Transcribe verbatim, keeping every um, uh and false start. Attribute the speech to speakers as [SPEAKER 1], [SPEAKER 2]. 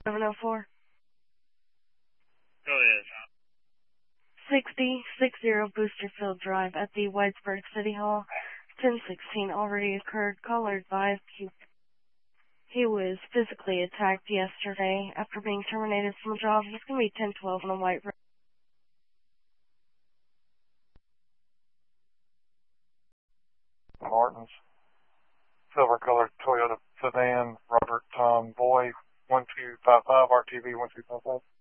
[SPEAKER 1] seven oh four.
[SPEAKER 2] Go ahead.
[SPEAKER 1] sixty, sixty Boosterfield Drive at the Whitesburg City Hall. ten sixteen already occurred. Caller advised he, he was physically attacked yesterday after being terminated from a job. He's going to be ten twelve on a white road.
[SPEAKER 3] Martin's silver-colored Toyota sedan, Robert Tom Boy, one two five five, R T V one two five five.